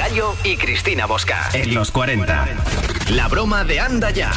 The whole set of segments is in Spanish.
Gallo y Cristina Bosca. En los 40. La broma de Anda Ya.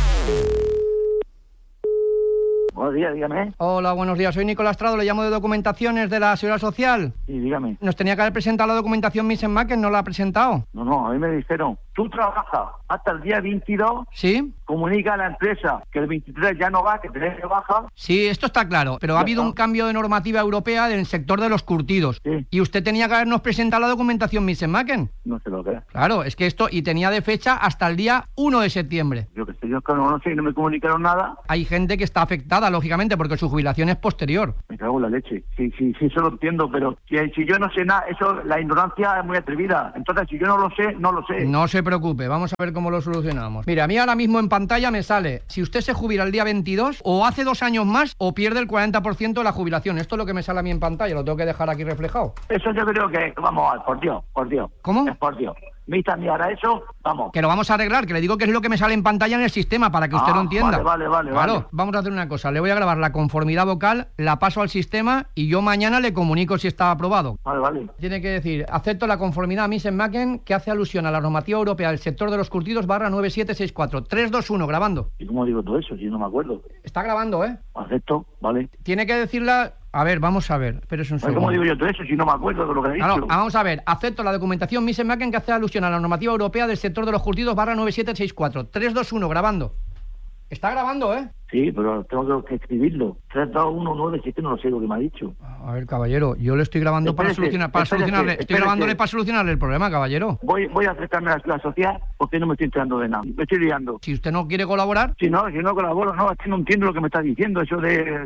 Buenos días, dígame. Hola, buenos días. Soy Nicolás Trado, le llamo de Documentaciones de la Seguridad Social. Sí, dígame. Nos tenía que haber presentado la documentación Misen-Macken, ¿no la ha presentado? No, a mí me dijeron, tú trabajas hasta el día 22, ¿Sí? comunica a la empresa que el 23 ya no va, que tenés que bajar. Sí, esto está claro, pero ha habido un cambio de normativa europea en el sector de los curtidos. Sí. Y usted tenía que habernos presentado la documentación Misen-Macken. No sé lo que es. Claro, es que esto, y tenía de fecha hasta el día 1 de septiembre. Yo que sé, yo que no sé, no me comunicaron nada. Hay gente que está afectada, lógicamente, porque su jubilación es posterior. Me cago en la leche. Sí, eso lo entiendo, pero si yo no sé nada, eso, la ignorancia es muy atrevida. Entonces, si yo no lo sé, no lo sé. No se preocupe, vamos a ver cómo lo solucionamos. Mira, a mí ahora mismo en pantalla me sale, si usted se jubila el día 22, o hace 2 años más, o pierde el 40% de la jubilación. Esto es lo que me sale a mí en pantalla, lo tengo que dejar aquí reflejado. Eso yo creo que, vamos a ver, por Dios. ¿Cómo? Es por Dios. ¿Me está a ahora eso? Vamos. Que lo vamos a arreglar, que le digo que es lo que me sale en pantalla en el sistema, para que usted lo entienda. Vale. Claro, vamos a hacer una cosa, le voy a grabar la conformidad vocal, la paso al sistema y yo mañana le comunico si está aprobado. Vale. Tiene que decir, acepto la conformidad Misen-Macken que hace alusión a la normativa europea del sector de los curtidos /9764. 3, 2, 1, grabando. ¿Y cómo digo todo eso? Si no me acuerdo. Está grabando, ¿eh? Acepto, vale. Tiene que decirla... A ver, vamos a ver, pero es un segundo. ¿Cómo digo yo todo eso si no me acuerdo de lo que he dicho? Claro, vamos a ver, acepto la documentación Misen-Macken que hace alusión a la normativa europea del sector de los curtidos /9764. 3, 2, 1, grabando. Está grabando, ¿eh? Sí, pero tengo que escribirlo. 32197, no lo sé lo que me ha dicho. A ver, caballero, yo le estoy grabando para solucionarle. Estoy grabándole para solucionarle el problema, caballero. Voy a acercarme a la sociedad porque no me estoy enterando de nada. Me estoy liando. Si usted no quiere colaborar... Si no colaboro, es que no entiendo lo que me está diciendo, eso de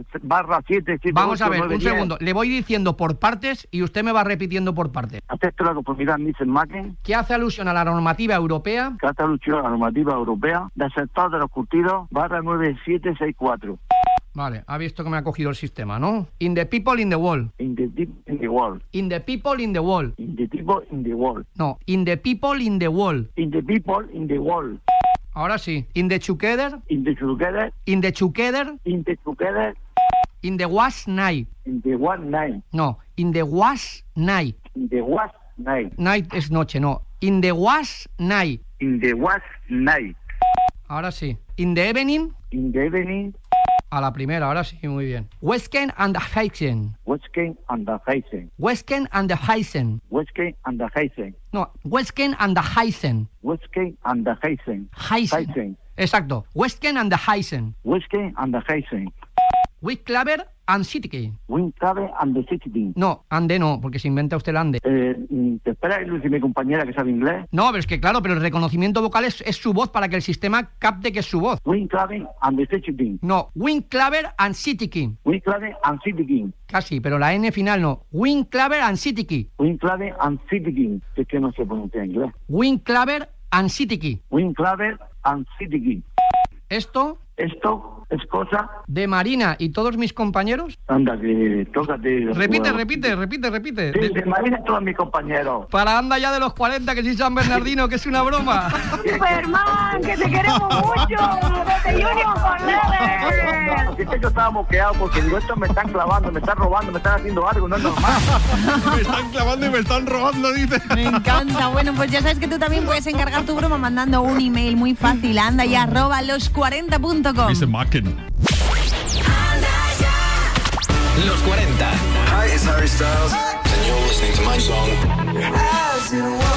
/7. Vamos 8, a ver, 9, un 10. segundo. Le voy diciendo por partes y usted me va repitiendo por partes. Acepto la conformidad Misen-Macken, ¿Qué hace alusión a la normativa europea? que hace alusión a la normativa europea del sector de los curtidos /9764. Vale, ha visto que me ha cogido el sistema, ¿no? In the people in the wall. In the world. In the people in the wall. In the people in the world. No, in the people in the wall. In the people in the world. Ahora sí. In the together. In the together. In the together. In the together. In the was night. In the one night. No, in the was night. In the was night. Night es noche, no. In the was night. In the was night. Ahora sí. In the evening. In the evening. A la primera, ahora sí, muy bien. Westken and the Heisen. Westken and the Heisen. Westken and the Heisen. Westken and the Heisen. No, Westken and the Heisen. Westken and the Heisen. Heisen. Exacto. Westken and the Heisen. Westken and the Heisen. Winclaver and City. Winclaver and the City. No, ande no, porque se inventa usted el ande. ¿Te espera Luis y mi compañera que sabe inglés? No, pero es que claro, pero el reconocimiento vocal es su voz para que el sistema capte que es su voz. Winclaver and the City. No, Winclaver and City. Winclaver and City. Casi, pero la N final no. Winclaver and City. Winclaver and City. Es que no se pronuncia en inglés. Winclaver and City. Winclaver and City. Esto es cosa de Marina y todos mis compañeros. Anda, que tócate. Repite. Sí, de Marina y todos mis compañeros. Para Anda Ya de los 40, que soy San Bernardino, que es una broma. Superman, que te queremos mucho. Desde Union Forever. Así que yo estaba moqueado porque digo, estos me están clavando, me están robando, me están haciendo algo, no es normal. Me están clavando y me están robando, dice. Me encanta. Bueno, pues ya sabes que tú también puedes encargar tu broma mandando un email muy fácil a andaya@los40.com. Misen-Macken. Los 40. Hi, it's Harry Styles. And you're listening to my song.